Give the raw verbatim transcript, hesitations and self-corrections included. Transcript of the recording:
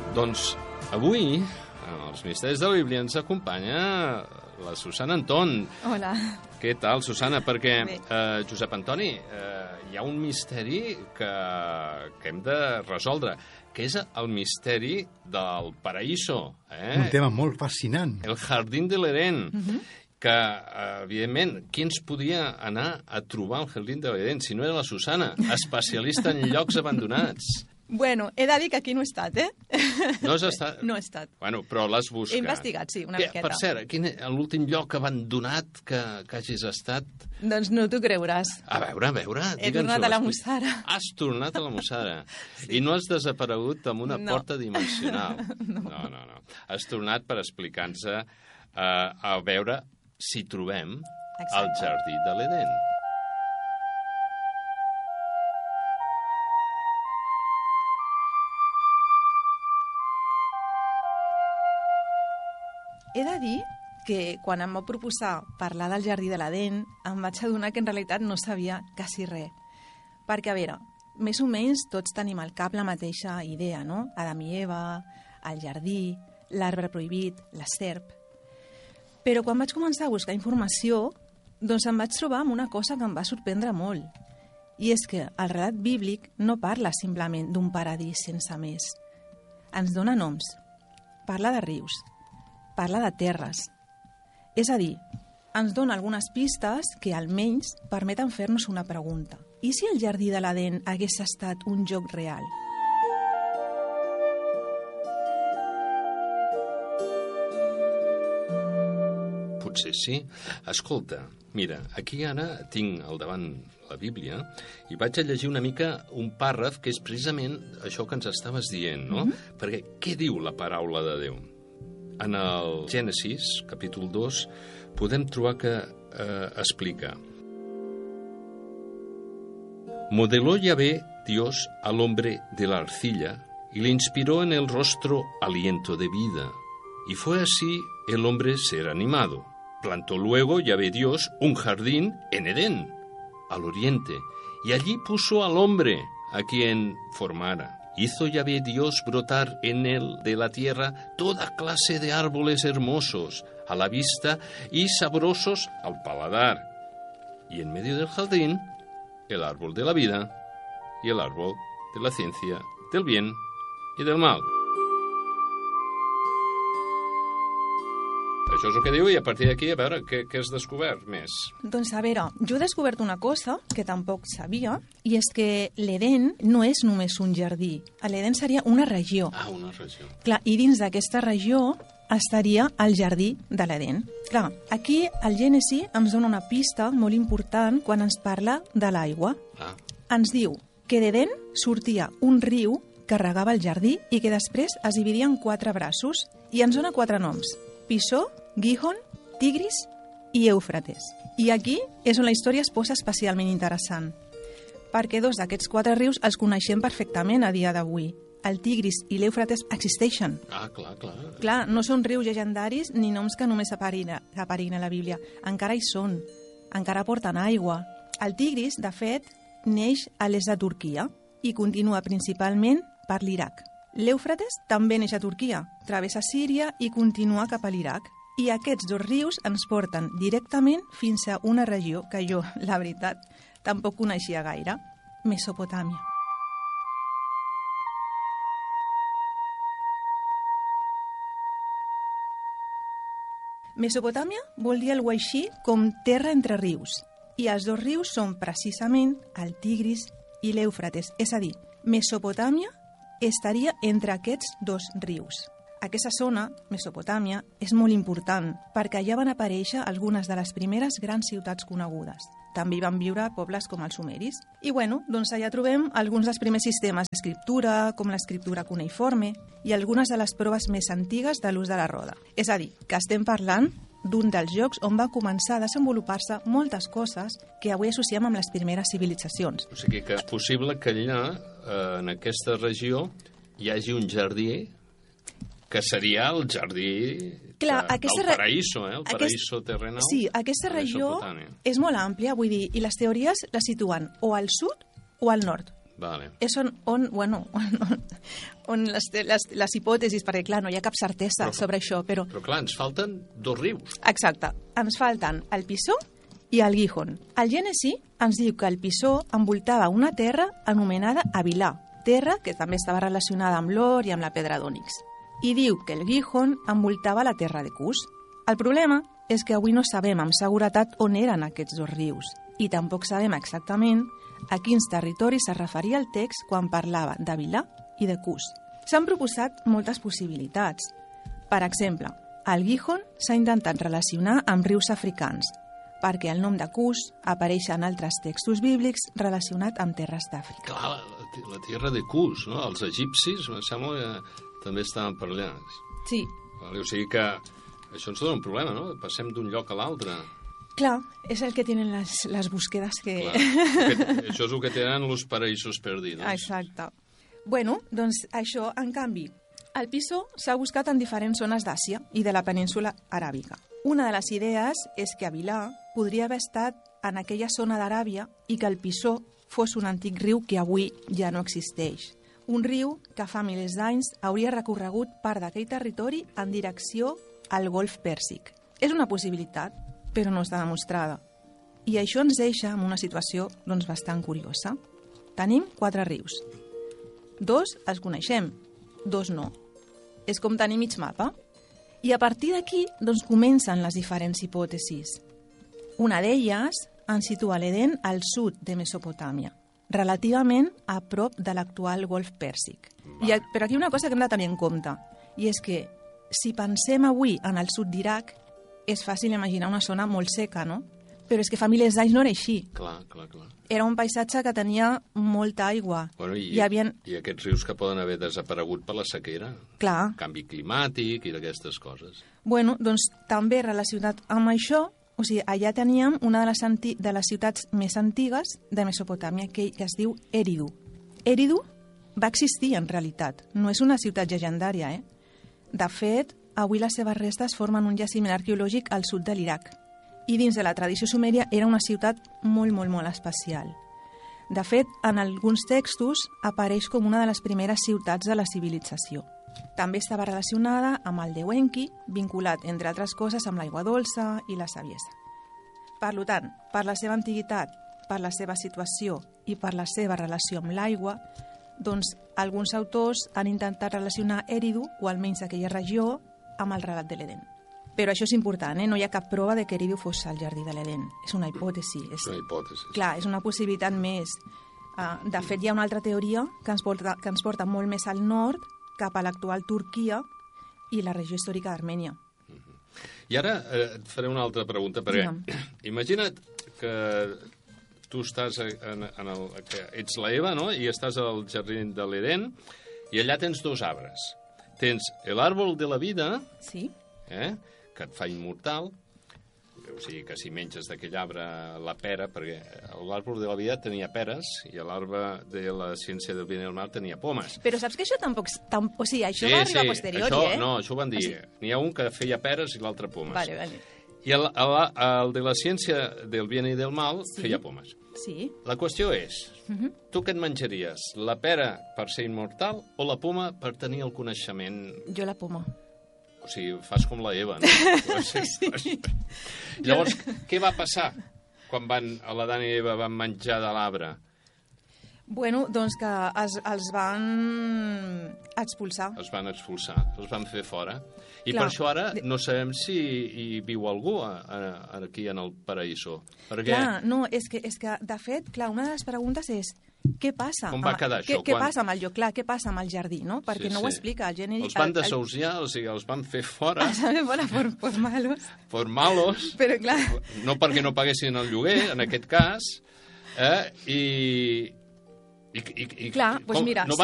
Doncs avui, en els Misteris de la Bíblia, ens acompanya la Susana Anton. Hola. Què tal, Susana? Perquè, eh, Josep Antoni, eh, hi ha un misteri que, que hem de resoldre, que és el misteri del paraíso. Eh? Un tema molt fascinant. El Jardín de l'Edén. Uh-huh. Que, evidentment, qui ens podia anar a trobar al Jardín de l'Edén si no era la Susana, especialista en llocs abandonats? Bueno, he de dir que aquí no he estat, eh? No has estat? No he estat. Bueno, però l'has buscat. He investigat, sí, una que, miqueta. Per cert, quin és l'últim lloc abandonat que, que hagis estat? Doncs no t'ho creuràs. A veure, a veure. He tornat a la Mussara. Has tornat a la Mussara. Sí. I no has desaparegut amb una no. porta dimensional. No. no, no, no. Has tornat per explicar-nos uh, a veure si trobem Exacte. El Jardí de l'Edén. He de dir que quan em va proposar parlar del Jardí de l'Edén em vaig adonar que en realitat no sabia quasi res. Perquè, a veure, més o menys tots tenim al cap la mateixa idea, no? Adam i Eva, el jardí, l'arbre prohibit, la serp. Però quan vaig començar a buscar informació, doncs em vaig trobar amb una cosa que em va sorprendre molt. I és que el relat bíblic no parla simplement d'un paradís sense més. Ens dona noms, parla de rius, parla de terres. És a dir, ens dona algunes pistes que almenys permeten fer-nos una pregunta. I si el Jardí de l'Edén hagués estat un joc real? Potser sí. Escolta, mira, aquí ara tinc al davant la Bíblia i vaig a llegir una mica un pàrraf que és precisament això que ens estaves dient, no? Mm-hmm. Perquè què diu la paraula de Déu? En el Gènesis, capítol dos, podem trobar que eh, explica: Modeló Yahvé, Dios, al hombre de la arcilla y le inspiró en el rostro aliento de vida. Y fue así el hombre ser animado. Plantó luego Yahvé Dios un jardín en Edén, al oriente, y allí puso al hombre a quien formara. Hizo Yahvé Dios brotar en él de la tierra toda clase de árboles hermosos a la vista y sabrosos al paladar. Y en medio del jardín, el árbol de la vida y el árbol de la ciencia del bien y del mal. Això és el que diu, i a partir d'aquí, a veure, què, què has descobert més? Doncs a veure, jo he descobert una cosa que tampoc sabia, i és que l'Edén no és només un jardí. L'Edén seria una regió. Ah, una regió. Clar, i dins d'aquesta regió estaria el Jardí de l'Edén. Clar, aquí el Gènesi ens dona una pista molt important quan ens parla de l'aigua. Ah. Ens diu que d'Edén sortia un riu que regava el jardí i que després es dividia en quatre braços, i ens dona quatre noms: Pisó, Gihon, Tigris i Éufrates. I aquí és on la història es posa especialment interessant, perquè dos d'aquests quatre rius els coneixem perfectament a dia d'avui. El Tigris i l'Éufrates existeixen. Ah, clar, clar. Clar, no són rius llegendaris ni noms que només apareguin a la Bíblia. Encara hi són, encara porten aigua. El Tigris, de fet, neix a l'est de Turquia i continua principalment per l'Iraq. L'Éufrates també neix a Turquia, travessa Síria i continua cap a l'Iraq. I aquests dos rius ens porten directament fins a una regió que jo, la veritat, tampoc coneixia gaire: Mesopotàmia. Mesopotàmia vol dir alguna així com terra entre rius, i els dos rius són precisament el Tigris i l'Éufrates, és a dir, Mesopotàmia estaria entre aquests dos rius. Aquesta zona, Mesopotàmia, és molt important perquè allà van aparèixer algunes de les primeres grans ciutats conegudes. També hi van viure pobles com els sumeris. I bueno, doncs allà trobem alguns dels primers sistemes d'escriptura, com l'escriptura cuneïforme, i algunes de les proves més antigues de l'ús de la roda. És a dir, que estem parlant d'un dels llocs on va començar a desenvolupar-se moltes coses que avui associem amb les primeres civilitzacions. O sigui que és possible que allà, eh, en aquesta regió, hi hagi un jardí que seria el jardí Clar, de, aquesta del paraíso, eh? el aquest, paraíso terrenal. Sí, aquesta regió és molt àmplia, vull dir, i les teories la situen o al sud o al nord. Vale. És on, on, bueno, on, on les, les, les hipòtesis, perquè clar, no hi ha cap certesa però, sobre això, però... Però clar, ens falten dos rius. Exacte, ens falten el Pisó i el Gijón. El Gènesi ens diu que el Pisó envoltava una terra anomenada Avilà, terra que també estava relacionada amb l'or i amb la pedra d'ònix. I diu que el Gijón envoltava la terra de Cus. El problema és que avui no sabem amb seguretat on eren aquests dos rius i tampoc sabem exactament a quins territoris es referia el text quan parlava d'Avilà i de Cus. S'han proposat moltes possibilitats. Per exemple, el Gijón s'ha intentat relacionar amb rius africans, perquè el nom de Cus apareix en altres textos bíblics relacionat amb terres d'Àfrica. Clar, la, la terra de Cus, no? Els egipcis, em sembla que també estaven per allà. Sí. Vale, o sigui que això ens dona un problema, no? Passem d'un lloc a l'altre. Clar, és el que tenen les, les búsquedes que... Clar, aquest, això és el que tenen els paraïsos perdidos. Exacte. Bueno, doncs això, en canvi, el Pisó s'ha buscat en diferents zones d'Àsia i de la península aràbica. Una de les idees és que Avilà podria haver estat en aquella zona d'Aràbia i que el Pisó fos un antic riu que avui ja no existeix. Un riu que fa milers d'anys hauria recorregut part d'aquell territori en direcció al Golf Pèrsic. És una possibilitat, però no està demostrada. I això ens deixa en una situació doncs, bastant curiosa. Tenim quatre rius. Dos els coneixem, dos no. És com tenir mig mapa. I a partir d'aquí doncs, comencen les diferents hipòtesis. Una d'elles ens situa l'Eden al sud de Mesopotàmia, relativament a prop de l'actual Golf Pèrsic. I, però aquí una cosa que hem de tenir en compte, i és que si pensem avui en el sud d'Iraq, és fàcil imaginar una zona molt seca, no? Però és que fa milers d'anys no era així. Clar, clar, clar. Era un paisatge que tenia molta aigua. Bueno, i, Hi havia... I aquests rius que poden haver desaparegut per la sequera. Clar. Canvi climàtic i d'aquestes coses. Bueno, doncs també relacionat amb això, o sigui, allà teníem una de les, anti... de les ciutats més antigues de Mesopotàmia, que, que es diu Èridu. Èridu va existir en realitat, no és una ciutat llegendària, eh? De fet, avui les seves restes formen un jaciment arqueològic al sud de l'Iraq. I dins de la tradició sumèria era una ciutat molt, molt, molt especial. De fet, en alguns textos apareix com una de les primeres ciutats de la civilització. També estava relacionada amb el déu Enki, vinculat, entre altres coses, amb l'aigua dolça i la saviesa. Per tant, per la seva antiguitat, per la seva situació i per la seva relació amb l'aigua, doncs alguns autors han intentat relacionar Èridu, o almenys aquella regió, amb el relat de l'Eden. Però això és important, eh? No hi ha cap prova de que Èridu fos el jardí de l'Eden. És una hipòtesi. És una hipòtesi. Clar, és una possibilitat més. Uh, de fet, hi ha una altra teoria que ens, porta, que ens porta molt més al nord, cap a l'actual Turquia i la regió històrica d'Armènia. Uh-huh. I ara eh, et faré una altra pregunta, perquè Digue'm. Imagina't que tu estàs en, en el, que ets la Eva, no?, i estàs al jardí de l'Eden, i allà tens dos arbres. Tens l'àrbol de la vida, sí. eh, que et fa immortal, o sigui que si menges d'aquell arbre la pera, perquè l'àrbol de la vida tenia peres i l'arbre de la ciència del bien i el mal tenia pomes. Però saps que això tampoc... Tam, o sigui, això sí, va arribar sí, a posteriori, això, eh? No, això ho van dir. Ah, sí? N'hi ha un que feia peres i l'altre pomes. Vale, vale. I el, el, el de la ciència del bien i del mal sí. feia pomes. Sí. La qüestió és, uh-huh. tu què et menjaries? La pera per ser immortal o la poma per tenir el coneixement? Jo la poma. O sigui, fas com la Eva, no? sí. sí. Llavors, què va passar quan van, l'Adam i Eva van menjar de l'arbre? Bueno, doncs que es, els van expulsar. Els van expulsar, els van fer fora. I Clar. Per això ara no sabem si hi viu algú a, a, aquí en el paraíso. Perquè... Clar, no, és que, és que, de fet, clar, una de les preguntes és què passa? Com va amb, quedar què, això? Què Quan... passa amb el lloc? Clar, què passa amb el jardí, no? Perquè sí, no sí. ho explica el gènere. Els van desahuciar, o sigui, els van fer fora. Els van fer fora por, por malos. Por malos. Però clar... No perquè no paguessin el lloguer, en aquest cas, eh? I... I, i, i Clar, doncs com, mira... no va